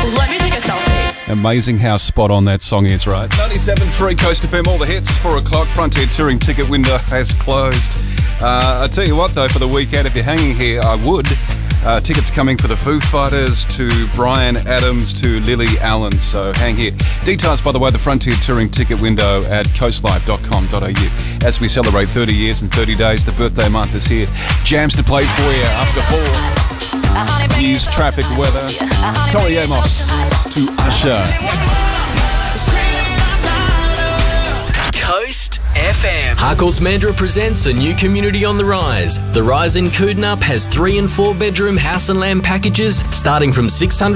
Let me take a selfie. Amazing how spot on that song is, right? 97.3 Coast FM, all the hits, 4 o'clock. Frontier Touring ticket window has closed. I tell you what, though, for the weekend, if you're hanging here, I would. Tickets coming for the Foo Fighters, to Bryan Adams, to Lily Allen. So hang here. Details, by the way, the Frontier Touring ticket window at coastlife.com.au. As we celebrate 30 years and 30 days, the birthday month is here. Jams to play for you after 4. News, traffic, weather. Tori Amos to Usher. Coast FM. Harcourt's Mandurah presents a new community on the rise. The Rise in Coodnup has 3 and 4 bedroom house and land packages starting from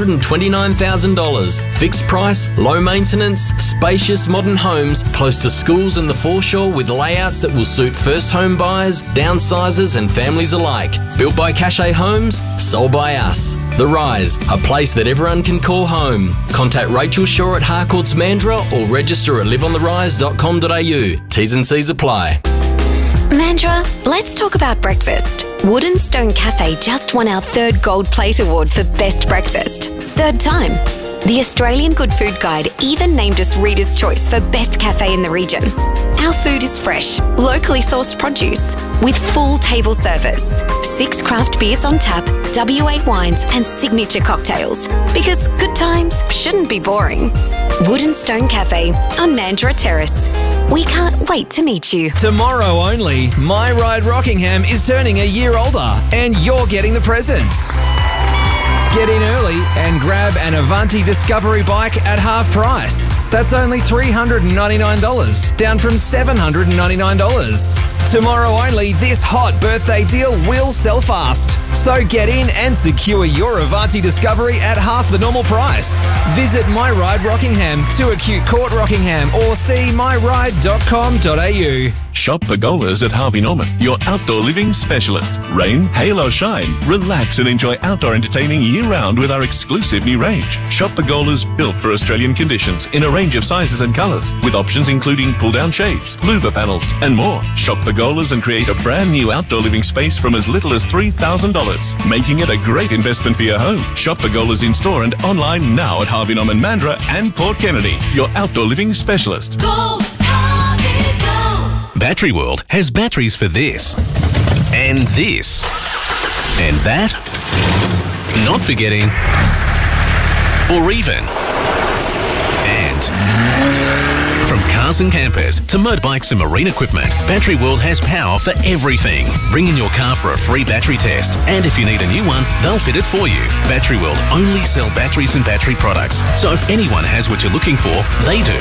$629,000. Fixed price, low maintenance, spacious modern homes close to schools and the foreshore with layouts that will suit first home buyers, downsizers and families alike. Built by Cachet Homes, sold by us. The Rise, a place that everyone can call home. Contact Rachel Shaw at Harcourt's Mandurah or register at liveontherise.com.au. T's and C's apply. Mandurah, let's talk about breakfast. Wood and Stone Cafe just won our 3rd Gold Plate Award for Best Breakfast. 3rd time. The Australian Good Food Guide even named us Reader's Choice for Best Cafe in the region. Our food is fresh, locally sourced produce, with full table service, 6 craft beers on tap, WA wines and signature cocktails. Because good times shouldn't be boring. Wood and Stone Cafe on Mandurah Terrace. We can't wait to meet you. Tomorrow only, My Ride Rockingham is turning a year older and you're getting the presents. Get in early and grab an Avanti Discovery bike at half price. That's only $399, down from $799. Tomorrow only, this hot birthday deal will sell fast. So get in and secure your Avanti Discovery at half the normal price. Visit My Ride Rockingham to Acute Court Rockingham or see myride.com.au. Shop Pergolas at Harvey Norman, your outdoor living specialist. Rain, hail or shine, relax and enjoy outdoor entertaining year-round with our exclusive new range. Shop Pergolas built for Australian conditions in a range of sizes and colours, with options including pull-down shades, louver panels and more. Shop Pergolas and create a brand new outdoor living space from as little as $3,000, making it a great investment for your home. Shop Pergolas in store and online now at Harvey Norman Mandurah and Port Kennedy, your outdoor living specialist. Go, Harvey, go! Battery World has batteries for this, and this, and that, not forgetting, or even, and. From cars and campers to motorbikes and marine equipment, Battery World has power for everything. Bring in your car for a free battery test, and if you need a new one, they'll fit it for you. Battery World only sell batteries and battery products, so if anyone has what you're looking for, they do.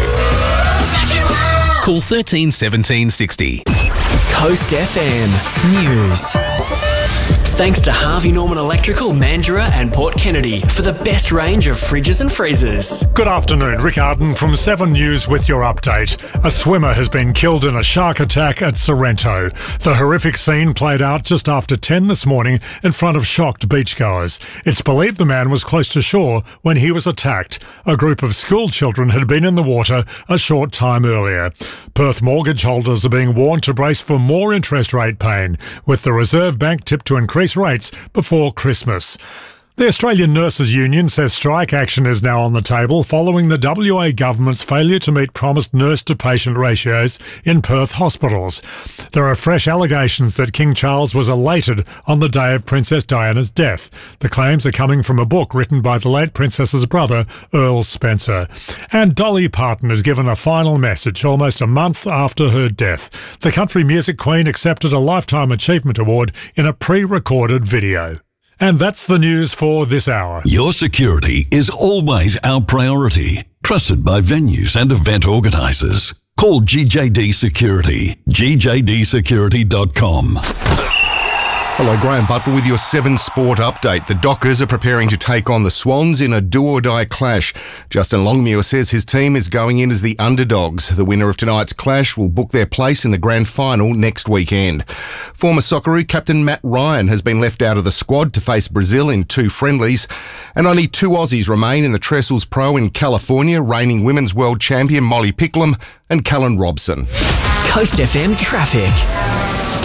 Call 13 17 60. Coast FM News. Thanks to Harvey Norman Electrical, Mandurah and Port Kennedy for the best range of fridges and freezers. Good afternoon, Rick Arden from 7 News with your update. A swimmer has been killed in a shark attack at Sorrento. The horrific scene played out just after 10 this morning in front of shocked beachgoers. It's believed the man was close to shore when he was attacked. A group of school children had been in the water a short time earlier. Perth mortgage holders are being warned to brace for more interest rate pain, with the Reserve Bank tipped to increase rates before Christmas. The Australian Nurses Union says strike action is now on the table following the WA government's failure to meet promised nurse-to-patient ratios in Perth hospitals. There are fresh allegations that King Charles was elated on the day of Princess Diana's death. The claims are coming from a book written by the late Princess's brother, Earl Spencer. And Dolly Parton is given a final message almost a month after her death. The country music queen accepted a Lifetime Achievement Award in a pre-recorded video. And that's the news for this hour. Your security is always our priority. Trusted by venues and event organisers. Call GJD Security. GJDsecurity.com. Hello, Graham Butler with your 7 Sport update. The Dockers are preparing to take on the Swans in a do-or-die clash. Justin Longmuir says his team is going in as the underdogs. The winner of tonight's clash will book their place in the grand final next weekend. Former Socceroo captain Matt Ryan has been left out of the squad to face Brazil in 2 friendlies. And only 2 Aussies remain in the Trestles Pro in California, reigning Women's World Champion Molly Picklum and Callan Robson. Coast FM traffic.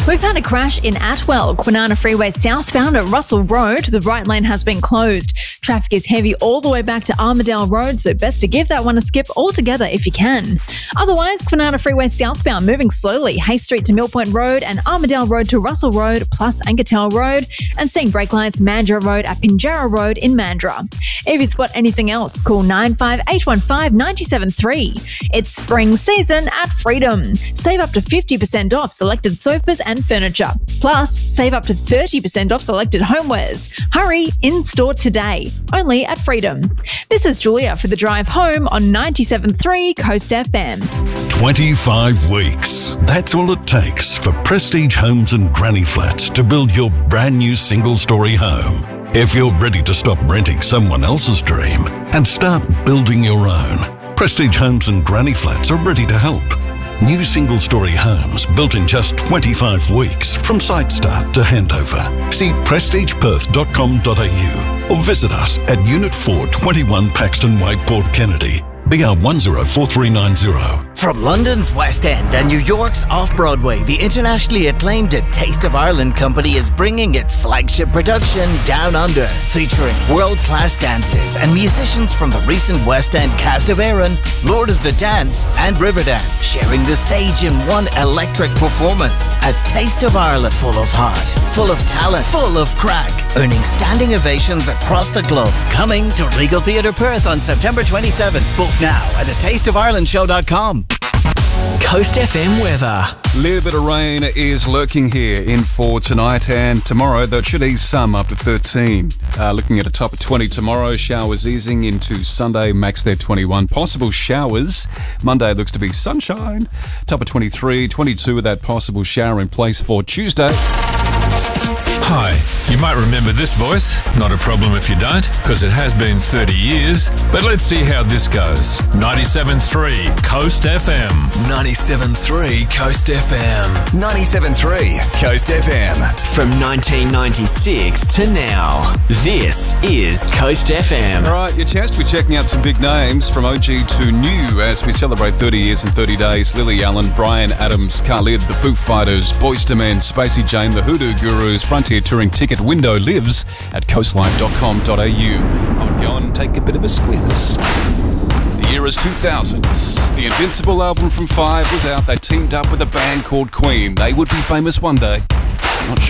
We've had a crash in Atwell, Kwinana Freeway southbound at Russell Road. The right lane has been closed. Traffic is heavy all the way back to Armadale Road, so best to give that one a skip altogether if you can. Otherwise, Kwinana Freeway southbound moving slowly, Hay Street to Millpoint Road and Armadale Road to Russell Road plus Ankertel Road, and seeing brake lights Mandurah Road at Pinjarra Road in Mandurah. If you spot anything else, call 95815 973. It's spring season at Freedom. Save up to 50% off selected sofas and furniture. Plus, save up to 30% off selected homewares. Hurry, in-store today. Only at Freedom. This is Julia for The Drive Home on 97.3 Coast FM. 25 weeks. That's all it takes for Prestige Homes and Granny Flats to build your brand new single-story home. If you're ready to stop renting someone else's dream and start building your own, Prestige Homes and Granny Flats are ready to help. New single-story homes built in just 25 weeks from site start to handover. See prestigeperth.com.au or visit us at Unit 4, 21 Paxton Way, Port Kennedy. BR 104390. From London's West End and New York's Off-Broadway, the internationally acclaimed Taste of Ireland company is bringing its flagship production Down Under, featuring world-class dancers and musicians from the recent West End cast of Erin, Lord of the Dance and Riverdance, sharing the stage in one electric performance. A Taste of Ireland full of heart, full of talent, full of crack, earning standing ovations across the globe. Coming to Regal Theatre Perth on September 27th. Book now at thetasteofirelandshow.com. Coast FM weather. Little bit of rain is lurking here in for tonight and tomorrow, though it should ease some up to 13. Looking at a top of 20 tomorrow, showers easing into Sunday, max there 21. Possible showers. Monday looks to be sunshine. Top of 23, 22 with that possible shower in place for Tuesday. Hi, you might remember this voice. Not a problem if you don't, because it has been 30 years. But let's see how this goes. 97.3 Coast FM. 97.3 Coast FM. 97.3 Coast FM. From 1996 to now, this is Coast FM. All right, your chance to be checking out some big names from OG to new as we celebrate 30 years in 30 days. Lily Allen, Bryan Adams, Khalid, the Foo Fighters, Boyz II Men, Spacey Jane, the Hoodoo Gurus. Frontier Touring ticket window lives at coastline.com.au. I would go and take a bit of a squiz. The year is 2000. The Invincible album from Five was out. They teamed up with a band called Queen. They would be famous one day. Not sure.